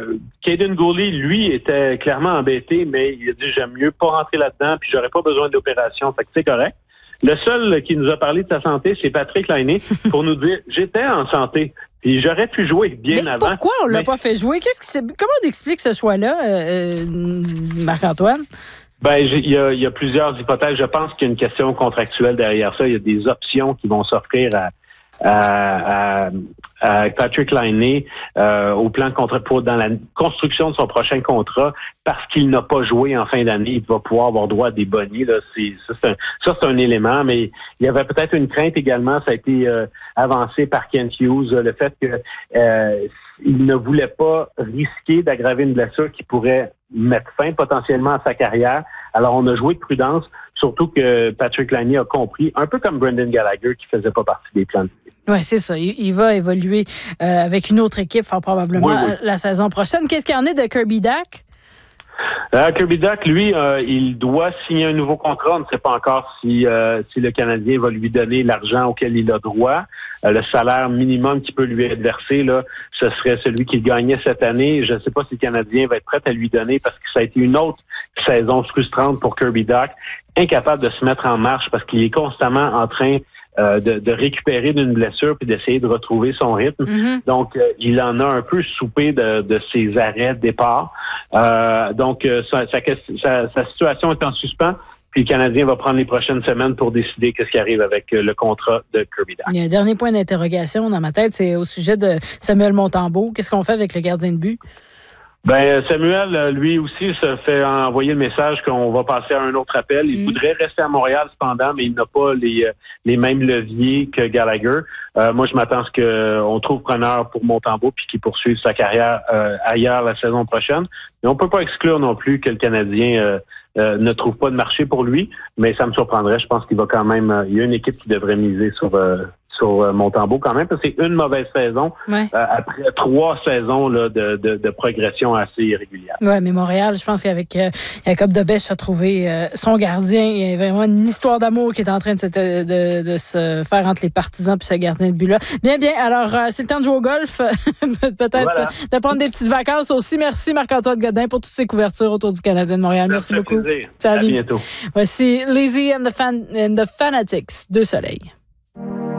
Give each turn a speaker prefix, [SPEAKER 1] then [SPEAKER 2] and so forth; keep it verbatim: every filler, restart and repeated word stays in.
[SPEAKER 1] euh, Caden Gooley, lui, était clairement embêté, mais il a dit j'aime mieux pas rentrer là-dedans, puis j'aurais pas besoin d'opération, fait que c'est correct. Le seul qui nous a parlé de sa santé, c'est Patrick Laine pour nous dire j'étais en santé. Puis j'aurais pu jouer bien
[SPEAKER 2] mais
[SPEAKER 1] avant.
[SPEAKER 2] Pourquoi on l'a
[SPEAKER 1] mais...
[SPEAKER 2] pas fait jouer? Qu'est-ce que c'est? Comment on explique ce choix-là, euh, Marc-Antoine?
[SPEAKER 1] Ben, il y a, y a plusieurs hypothèses. Je pense qu'il y a une question contractuelle derrière ça. Il y a des options qui vont s'offrir à, à, à, à Patrick Laine euh, au plan contrat pour dans la construction de son prochain contrat parce qu'il n'a pas joué en fin d'année. Il va pouvoir avoir droit à des bonnies. Là. C'est, ça, c'est un, ça, c'est un élément, mais il y avait peut-être une crainte également. Ça a été euh, avancé par Kent Hughes, le fait que euh, il ne voulait pas risquer d'aggraver une blessure qui pourrait mettre fin potentiellement à sa carrière. Alors, on a joué de prudence, surtout que Patrick Laine a compris, un peu comme Brendan Gallagher qui faisait pas partie des plans de l'équipe.
[SPEAKER 2] Oui, c'est ça. Il, il va évoluer euh, avec une autre équipe, fort probablement, oui, oui. la saison prochaine. Qu'est-ce qu'il y en est de Kirby Dach?
[SPEAKER 1] Euh, Kirby Dach, lui, euh, il doit signer un nouveau contrat. On ne sait pas encore si, euh, si le Canadien va lui donner l'argent auquel il a droit. Euh, le salaire minimum qui peut lui être versé, là, ce serait celui qu'il gagnait cette année. Je ne sais pas si le Canadien va être prêt à lui donner parce que ça a été une autre saison frustrante pour Kirby Dach, incapable de se mettre en marche parce qu'il est constamment en train Euh, de, de récupérer d'une blessure puis d'essayer de retrouver son rythme. Mm-hmm. Donc, euh, il en a un peu soupé de, de ses arrêts de départ. Euh, donc, euh, sa, sa, sa, sa situation est en suspens. Puis le Canadien va prendre les prochaines semaines pour décider qu'est-ce qui arrive avec le contrat de Kirby Dach.
[SPEAKER 2] Il y a un dernier point d'interrogation dans ma tête, c'est au sujet de Samuel Montembeault. Qu'est-ce qu'on fait avec le gardien de but?
[SPEAKER 1] Ben Samuel, lui aussi, se fait envoyer le message qu'on va passer à un autre appel. Il mmh. voudrait rester à Montréal cependant, mais il n'a pas les les mêmes leviers que Gallagher. Euh, moi, je m'attends à ce qu'on trouve preneur pour Montembeault puis qu'il poursuive sa carrière euh, ailleurs la saison prochaine. Mais on peut pas exclure non plus que le Canadien euh, euh, ne trouve pas de marché pour lui, mais ça me surprendrait. Je pense qu'il va quand même... Euh, il y a une équipe qui devrait miser sur... Euh, sur euh, Montembeault quand même, parce que c'est une mauvaise saison ouais. euh, après trois saisons là, de, de, de progression assez irrégulière.
[SPEAKER 2] Oui, mais Montréal, je pense qu'avec euh, Jacob Debèche a trouvé euh, son gardien. Il y a vraiment une histoire d'amour qui est en train de se, de, de se faire entre les partisans et ce gardien de but-là. Bien, bien. Alors, euh, c'est le temps de jouer au golf. Peut-être voilà. de prendre des petites vacances aussi. Merci Marc-Antoine Godin pour toutes ces couvertures autour du Canadien de Montréal. Merci beaucoup.
[SPEAKER 1] Plaisir.
[SPEAKER 2] Salut.
[SPEAKER 1] À bientôt.
[SPEAKER 2] Voici Lazy and the, Fan- and the Fanatics de Soleil.